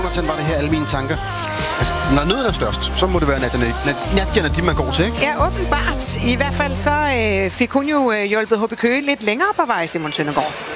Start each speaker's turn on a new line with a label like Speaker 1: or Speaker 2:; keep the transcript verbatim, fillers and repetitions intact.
Speaker 1: Jonathan, var det her alle mine tanker? Altså, når nøden er størst, så må det være Nadia Nadim, man går til, ikke?
Speaker 2: Ja, åbenbart. I hvert fald så øh, fik hun jo øh, hjulpet H B Køge lidt længere på vej, Simon Søndergaard.